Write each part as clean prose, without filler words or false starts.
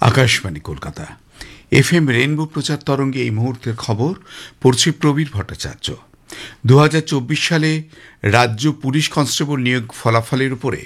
Akashvani Kolkata FM rainbow প্রচার তরঙ্গে এই মুহূর্তের খবর পড়ছে প্রবীর ভট্টাচার্য। 2024 সালে রাজ্য পুলিশ কনস্টেবল নিয়োগ ফলাফলের উপরে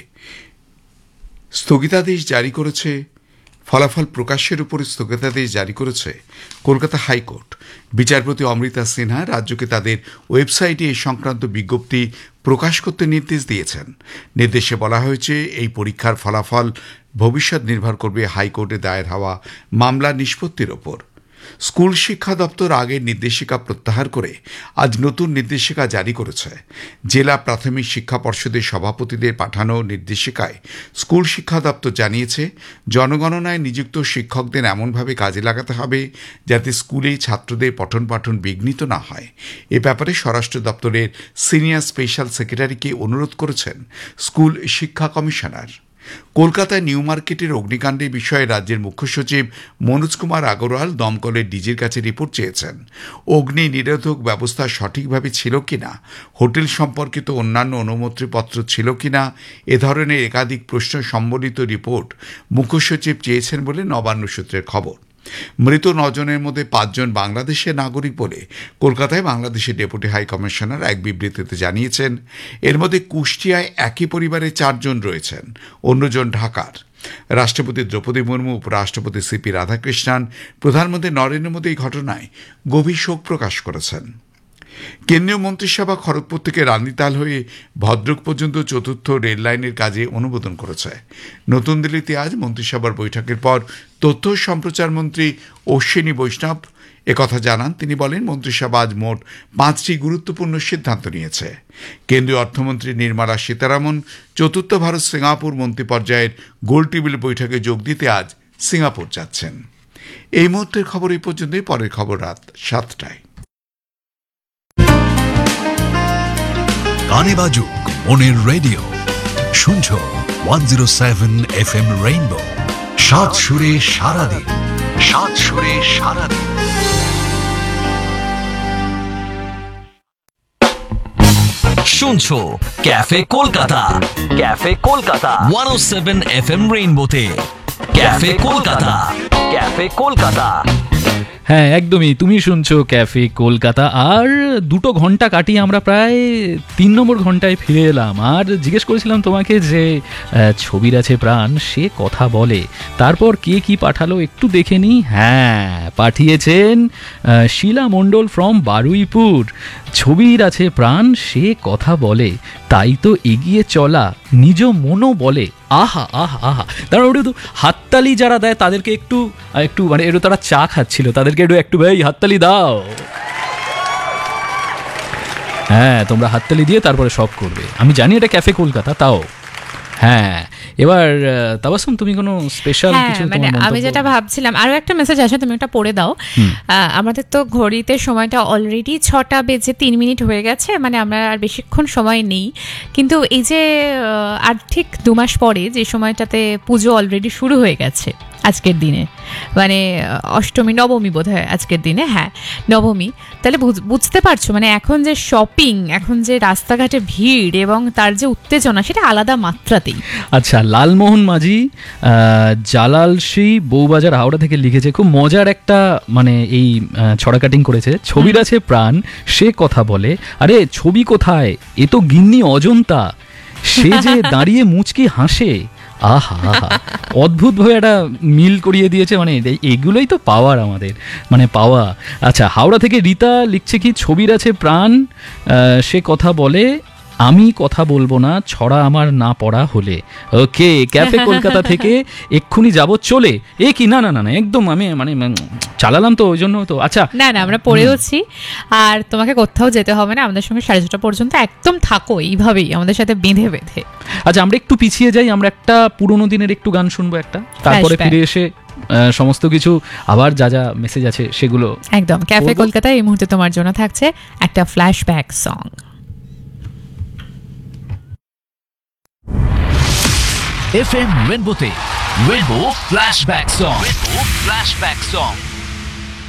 স্থগিতাদেশ জারি করেছে ফলাফল প্রকাশের উপরে স্থগিতাদেশ জারি করেছে কলকাতা হাইকোর্ট। বিচারপতি অমৃতা সিনহা রাজ্যকে তাদের ওয়েবসাইটে এই সংক্রান্ত বিজ্ঞপ্তি প্রকাশ করতে নির্দেশ দিয়েছেন। নির্দেশে বলা হয়েছে, এই পরীক্ষার ফলাফল ভবিষ্যৎ নির্ভর করবে হাইকোর্টে দায়ের হওয়া মামলা নিষ্পত্তির ওপর। স্কুল শিক্ষা দপ্তর আগের নির্দেশিকা প্রত্যাহার করে আজ নতুন নির্দেশিকা জারি করেছে। জেলা প্রাথমিক শিক্ষা পর্ষদের সভাপতিদের পাঠানো নির্দেশিকায় স্কুল শিক্ষা দপ্তর জানিয়েছে, জনগণনায় নিযুক্ত শিক্ষকদের এমনভাবে কাজে লাগাতে হবে যাতে স্কুলে ছাত্রদের পঠন পাঠন বিঘ্নিত না হয়। এ ব্যাপারে স্বরাষ্ট্র দপ্তরের সিনিয়র স্পেশাল সেক্রেটারিকে অনুরোধ করেছেন স্কুল শিক্ষা কমিশনার। কলকাতায় নিউ মার্কেটের অগ্নিকাণ্ডের বিষয়ে রাজ্যের মুখ্য সচিব মনোজ কুমার আগরওয়াল দমকলের ডিজির কাছে রিপোর্ট চেয়েছেন। অগ্নি নিরোধক ব্যবস্থা সঠিকভাবে ছিল কিনা, হোটেল সম্পর্কিত অন্যান্য অনুমতিপত্র ছিল কিনা, এ ধরনের একাধিক প্রশ্ন সম্বলিত রিপোর্ট মুখ্য সচিব চেয়েছেন বলে নবান্ন সূত্রের খবর। মৃত 9 জনের মধ্যে 5 জন বাংলাদেশের নাগরিক বলে কলকাতায় বাংলাদেশের ডেপুটি হাই কমিশনার এক বিবৃতিতে জানিয়েছেন। এর মধ্যে কুষ্টিয়ায় একই পরিবারের 4 জন রয়েছেন, অন্যজন ঢাকার। রাষ্ট্রপতি দ্রৌপদী মুর্মু, উপরাষ্ট্রপতি সিপি রাধাকৃষ্ণন, প্রধানমন্ত্রী নরেন্দ্র মোদী এই ঘটনায় গভীর শোক প্রকাশ করেছেন। কেন্দ্রীয় মন্ত্রিসভা খড়গপুর থেকে রানীতাল হয়ে ভদ্রক পর্যন্ত 4র্থ রেল লাইনের কাজে অনুমোদন করেছে। নতুন দিল্লিতে আজ মন্ত্রিসভার বৈঠকের পর তথ্য সম্প্রচার মন্ত্রী অশ্বিনী বৈষ্ণব একথা জানান। তিনি বলেন, মন্ত্রিসভা আজ মোট 5টি গুরুত্বপূর্ণ সিদ্ধান্ত নিয়েছে। কেন্দ্রীয় অর্থমন্ত্রী নির্মলা সীতারামন 4র্থ ভারত সিঙ্গাপুর মন্ত্রী পর্যায়ের গোল টেবিল বৈঠকে যোগ দিতে আজ সিঙ্গাপুর যাচ্ছেন। এই মুহূর্তের খবর এই পর্যন্তই। পরের খবর রাত 7টায়। গানে বাজুক মনের রেডিও, শুনছো 107 FM রেইনবো। 7 সুরে সারাদিন, 7 সুরে সারাদিন। শুনছো cafe Kolkata, cafe Kolkata 107 FM রেইনবোতে। Cafe Kolkata, cafe Kolkata. হ্যাঁ, একদমই, তুমি শুনছো ক্যাফে কলকাতা। আর 2 ঘন্টা কাটিয়ে আমরা প্রায় 3 নম্বর ঘন্টায় ফিরে এলাম। আর জিজ্ঞেস করেছিলাম তোমাকে যে ছবির আছে প্রাণ, সে কথা বলে। তারপর কে কি পাঠালো একটু দেখে নিই। হ্যাঁ, পাঠিয়েছেন শিলা মণ্ডল ফ্রম বারুইপুর। ছবির আছে প্রাণ, সে কথা বলে, তাই তো এগিয়ে চলা নিজ মনও বলে। আহা আহা আহা। তারা ওটা তো হাততালি যারা দেয় তাদেরকে একটু একটু মানে একটু তারা চা খাচ্ছিল, তাদেরকে একটু ভাই হাততালি দাও। হ্যাঁ, তোমরা হাততালি দিয়ে তারপরে সব করবে। আমি জানি এটা ক্যাফে কলকাতা, তাও হ্যাঁ। এবার তাবাসসুম, তুমি কোনো স্পেশাল কিছু? মানে আমি যেটা ভাবছিলাম, আরো একটা মেসেজ আসে, তুমি এটা পড়ে দাও। আমাদের তো ঘড়িতে সময়টা অলরেডি 6টা বেজে 3 মিনিট হয়ে গেছে, মানে আমরা আর বেশিক্ষণ সময় নেই। কিন্তু এই যে আর ঠিক 2 মাস পরে যে সময়টাতে পুজো অলরেডি শুরু হয়ে গেছে আজকের দিনে, মানে অষ্টমী নবমী বোধ হয় আজকের দিনে, হ্যাঁ নবমী। তাহলে বুঝতে পারছো মানে এখন যে শপিং, এখন যে রাস্তাঘাটে ভিড় এবং তার যে উত্তেজনা, সেটা আলাদা মাত্রাতেই। আচ্ছা, লালমোহন মাঝি জালালশ্রী বউবাজার হাওড়া থেকে লিখেছে, খুব মজার একটা মানে এই ছড়া কাটিং করেছে। ছবির আছে প্রাণ, সে কথা বলে, আরে ছবি কোথায়, এ তো গিন্নি অজন্তা, সে যে দাঁড়িয়ে মুচকি হাসে। আহা, অদ্ভুতভাবে একটা মিল করিয়ে দিয়েছে। মানে এগুলোই তো পাওয়ার আমাদের, মানে পাওয়া। আচ্ছা, হাওড়া থেকে রীতা লিখছে কি, ছবির আছে প্রাণ, সে কথা বলে, আমি কথা বলবো না ছড়া আমার না পড়া হলে। ওকে, ক্যাফে কলকাতা থেকে এক্ষুনি যাব চলে। এ কি, না না না, একদম আমি মানে চালালাম তো, ওই জন্য তো। আচ্ছা, না না, আমরা পড়েওছি, আর তোমাকে কোথাও যেতে হবে না, আমাদের সঙ্গে 6:30 পর্যন্ত একদম থাকো এইভাবেই আমাদের সাথে বেঁধে বেঁধে। আচ্ছা, আমরা একটু পিছিয়ে যাই, আমরা একটা পুরোনো দিনের একটু গান শুনবো একটা, তারপরে ফিরে এসে সমস্ত কিছু আবার যা যা মেসেজ আছে সেগুলো একদম। ক্যাফে কলকাতা এই মুহূর্তে তোমার জন্য থাকছে একটা flashback song. FM রেইনবোতে rainbow flashback song, rainbow flashback song.